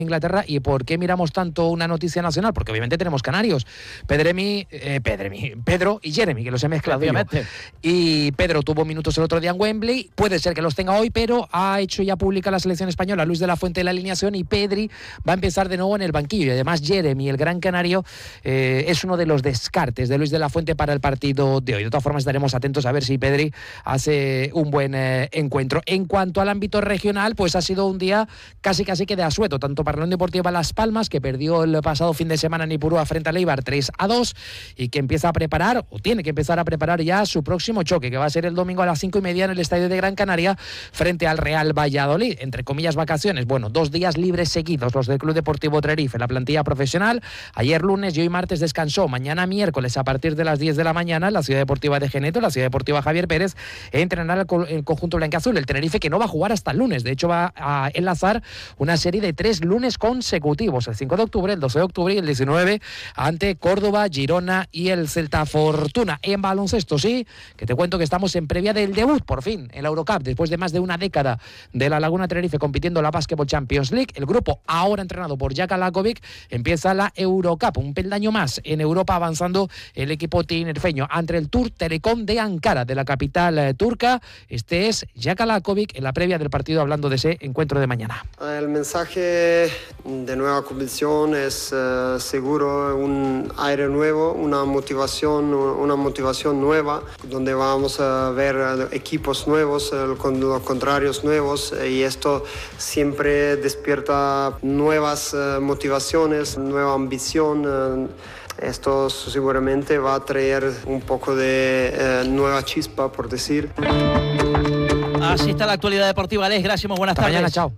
Inglaterra. ¿Y por qué miramos tanto una noticia nacional? Porque obviamente tenemos canarios. Pedro y Jeremy, que los he mezclado yo. Y Pedro tuvo minutos el otro día en Wembley, puede ser que los tenga hoy, pero ha hecho ya pública la selección española Luis de la Fuente de la alineación, y Pedri va a empezar de nuevo en el banquillo. Y además Jeremy, el gran canario, es uno de los descartes de Luis de la Fuente para el partido de hoy. De todas formas estaremos atentos a ver si Pedri hace un buen encuentro. En cuanto al ámbito regional, pues ha sido un día casi que de asueto, tanto para la Unión Deportiva Las Palmas, que perdió el pasado fin de semana en Ipurúa frente a Eibar 3-2, y que empieza a preparar, o tiene que empezar a preparar ya su próximo choque, que va a ser el domingo a las 5:30 en el estadio de Gran Canaria frente al Real Valladolid. Entre comillas vacaciones, bueno, 2 días libres seguidos los del Club Deportivo Tenerife, la plantilla profesional. Ayer lunes y hoy martes descansó. Mañana miércoles a partir de las 10 de la mañana en la Ciudad Deportiva de Geneto, la Ciudad Deportiva Javier Pérez, entrenará el conjunto blanquiazul. El Tenerife, que no va a jugar hasta el lunes, de hecho va a enlazar una serie de 3 lunes consecutivos, el 5 de octubre, el 12 de octubre y el 19 ante Córdoba, Girona y el Celta Fortuna. En baloncesto, sí, que te cuento que estamos en previa del debut, por fin, en la Eurocup, después de más de una década de la Laguna Tenerife compitiendo en la Basketball Champions League. El grupo, ahora entrenado por Jaka Lakovic, empieza la Eurocup, un peldaño más en Europa, avanzando el equipo tinerfeño ante el Tur Telecom de Ankara, de la capital turca. Este es Jaka Lakovic en la previa del partido, hablando de ese encuentro de mañana. El mensaje de nueva convicción es seguro un aire nuevo, una motivación nueva, donde vamos a ver equipos nuevos, con los contrarios nuevos, y esto siempre despierta nuevas motivaciones, nueva ambición. Esto seguramente va a traer un poco de nueva chispa, por decir. Así está la actualidad deportiva. Alex, gracias, muy buenas tardes. Mañana, chao.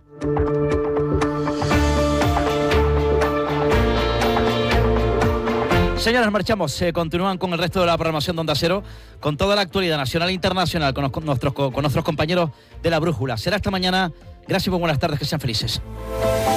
Señores, marchamos. Continúan con el resto de la programación de Onda Cero, con toda la actualidad nacional e internacional, con nuestros compañeros de La Brújula. Será hasta mañana. Gracias y muy buenas tardes. Que sean felices.